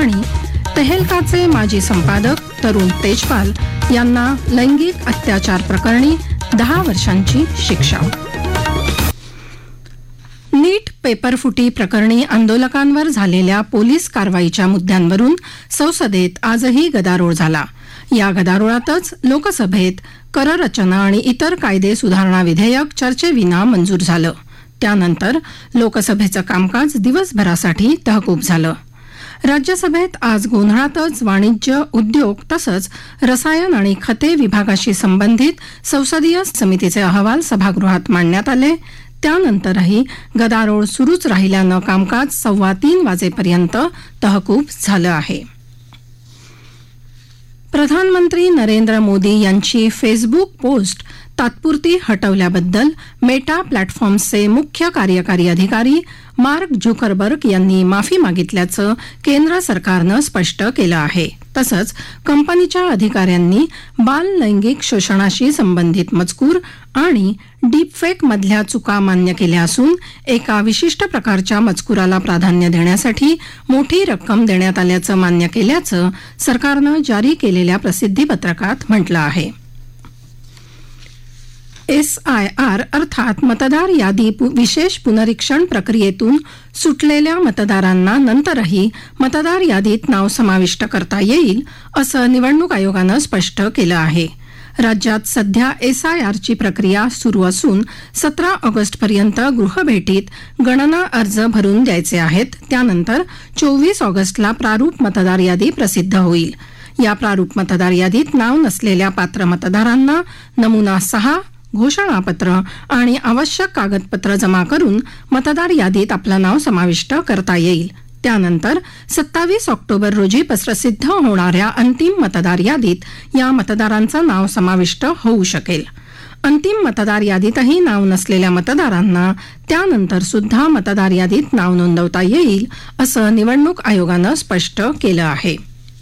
आणि तहेलकाचे माजी संपादक तरुण तेजपाल यांना लैंगिक अत्याचार प्रकरणी 10 वर्षांची शिक्षा. नीट पेपरफुटी प्रकरणी आंदोलकांवर झालेल्या पोलीस कारवाईच्या मुद्द्यांवरून संसदेत आजही गदारोळ झाला. या गदारोळातच लोकसभेत कररचना आणि इतर कायदे सुधारणा विधेयक चर्चेविना मंजूर झालं. त्यानंतर लोकसभेचं कामकाज दिवसभरासाठी तहकूब झालं. राज्यसभेत आज गोंधळातच वाणिज्य, उद्योग तसंच रसायन आणि खते विभागाशी संबंधित संसदीय समितीचे अहवाल सभागृहात मांडण्यात आले. त्यानंतरही गदारोळ सुरूच राहिल्यानं कामकाज 3:15 वाजेपर्यंत तहकूब झालं आहे. प्रधानमंत्री नरेंद्र मोदी यांची फेसबुक पोस्ट तात्पुरती हटवल्याबद्दल मेटा प्लॅटफॉर्म्सचे मुख्य कार्यकारी अधिकारी मार्क झुकरबर्ग यांनी माफी मागितल्याचं केंद्र सरकारनं स्पष्ट केलं आहे. तसंच कंपनीच्या अधिकाऱ्यांनी बाल लैंगिक शोषणाशी संबंधित मजकूर आणि डीपफेक मधल्या चुका मान्य केल्या असून एका विशिष्ट प्रकारच्या मजकुराला प्राधान्य देण्यासाठी मोठी रक्कम देण्यात आल्याचं मान्य केल्याचं सरकारनं जारी केलेल्या प्रसिद्धीपत्रकात म्हटलं आहे. SIR अर्थात मतदार यादी विशेष पुनरीक्षण प्रक्रियेतून सुटलेल्या मतदारांना नंतरही मतदार यादीत नाव समाविष्ट करता येईल असं निवडणूक आयोगानं स्पष्ट केलं आहे. राज्यात सध्या SIRची प्रक्रिया सुरू असून 17 ऑगस्टपर्यंत गृहभेटीत गणना अर्ज भरून द्यायचे आहेत. त्यानंतर 24 ऑगस्टला प्रारूप मतदार यादी प्रसिद्ध होईल. या प्रारूप मतदार यादीत नाव नसलेल्या पात्र मतदारांना नमुना 6, घोषणापत्र आणि आवश्यक कागदपत्र जमा करून मतदार यादीत आपलं नाव समाविष्ट करता येईल. त्यानंतर 27 ऑक्टोबर रोजी प्रसिद्ध होणाऱ्या अंतिम मतदार यादीत या मतदारांचं नाव समाविष्ट होऊ शकेल. अंतिम मतदार यादीतही नाव नसलेल्या मतदारांना त्यानंतर सुद्धा मतदार यादीत नाव नोंदवता येईल असं निवडणूक आयोगानं स्पष्ट केलं आहे.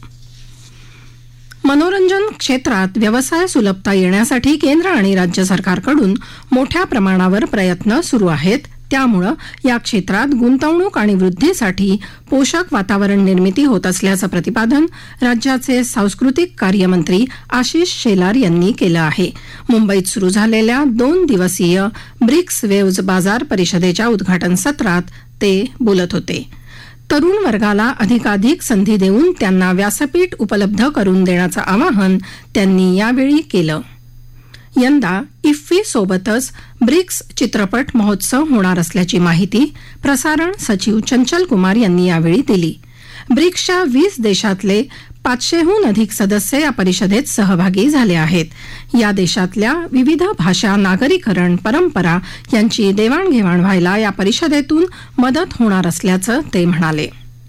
मनोरंजन क्षेत्रात व्यवसाय सुलभता येण्यासाठी केंद्र आणि राज्य सरकारकडून मोठ्या प्रमाणावर प्रयत्न सुरू आहेत. त्यामुळे या क्षेत्रात गुंतवणूक आणि वृद्धीसाठी पोषक वातावरण निर्मिती होत असल्याचं प्रतिपादन राज्याचे सांस्कृतिक कार्यमंत्री आशिष शेलार यांनी केलं आहे. मुंबईत सुरू झालेल्या 2 दिवसीय ब्रिक्स वेव्ज बाजार परिषदेच्या उद्घाटन सत्रात ते बोलत होते. तरुण वर्गाला अधिकाधिक संधी देऊन त्यांना व्यासपीठ उपलब्ध करून देण्याचं आवाहन त्यांनी यावेळी केलं. यंदा इफ्फी सोबतच ब्रिक्स चित्रपट महोत्सव होणार असल्याची माहिती प्रसारण सचिव चंचल कुमार यांनी यावेळी दिली. ब्रिक्सच्या 20 देशातले 500हून अधिक सदस्य या परिषदेत सहभागी झाले आहेत. या देशातल्या विविध भाषा, नागरीकरण, परंपरा यांची देवाणघेवाण व्हायला या परिषदेतून मदत होणार असल्याचं ते म्हणाले.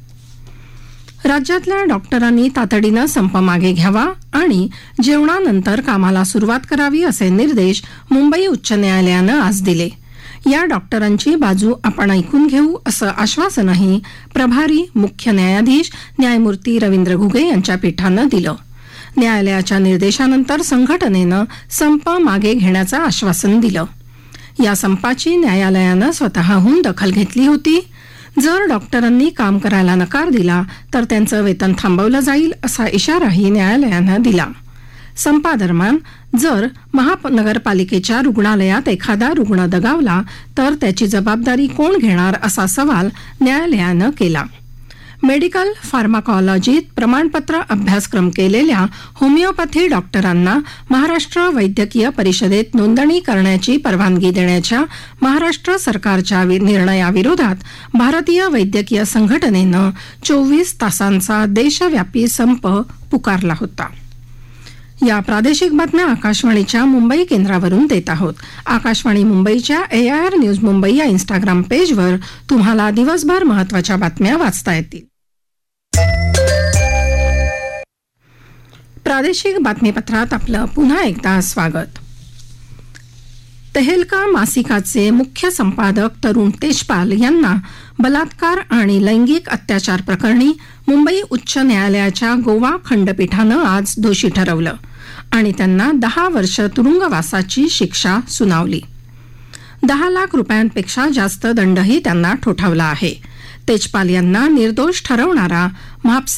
राज्यातल्या डॉक्टरांनी तातडीनं संप मागे घ्यावा आणि जेवणानंतर कामाला सुरुवात करावी असे निर्देश मुंबई उच्च न्यायालयानं आज दिले. या डॉक्टरांची बाजू आपण ऐकून घेऊ असं आश्वासनही प्रभारी मुख्य न्यायाधीश न्यायमूर्ती रवींद्र घुगे यांच्या पीठानं दिलं. न्यायालयाच्या निर्देशानंतर संघटनेनं संप मागे घेण्याचं आश्वासन दिलं. या संपाची न्यायालयानं स्वतःहून दखल घेतली होती. जर डॉक्टरांनी काम करायला नकार दिला तर त्यांचं वेतन थांबवलं जाईल असा इशाराही न्यायालयानं दिला. संपादरम्यान जर महानगरपालिकेच्या रुग्णालयात एखादा रुग्ण दगावला तर त्याची जबाबदारी कोण घेणार असा सवाल न्यायालयानं केला. मेडिकल फार्माकॉलॉजीत प्रमाणपत्र अभ्यासक्रम केलेल्या होमिओपॅथी डॉक्टरांना महाराष्ट्र वैद्यकीय परिषदेत नोंदणी करण्याची परवानगी देण्याच्या महाराष्ट्र सरकारच्या निर्णयाविरोधात भारतीय वैद्यकीय संघटनेनं 24 तासांचा देशव्यापी संप पुकारला होता. या प्रादेशिक बातम्या आकाशवाणीच्या मुंबई केंद्रावरून देत आहोत. आकाशवाणी मुंबईच्या AIR न्यूज मुंबई या इंस्टाग्राम पेजवर तुम्हाला दिवसभर महत्त्वाच्या बातम्या वाचता येतील. प्रादेशिक बातमीपत्रात आपलं पुन्हा एकदा स्वागत. तहेलका मासिकाचे मुख्य संपादक तरुण तेजपाल यांना बलात्कार आणि लैंगिक अत्याचार प्रकरणी मुंबई उच्च न्यायालयाच्या गोवा खंडपीठानं आज दोषी ठरवलं आणि त्यांना 10 वर्ष तुरुंगवासाची शिक्षा सुनावली. 10 लाख रुपयांपेक्षा जास्त दंडही त्यांना ठोठावला आहे. तेजपाल यांना निर्दोष ठरवणारा म्हापसा